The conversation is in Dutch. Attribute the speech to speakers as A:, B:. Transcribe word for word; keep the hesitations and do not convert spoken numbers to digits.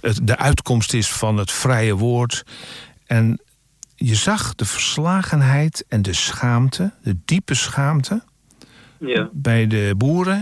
A: het, de uitkomst is van het vrije woord. En je zag de verslagenheid en de schaamte, de diepe schaamte... Ja. Bij de boeren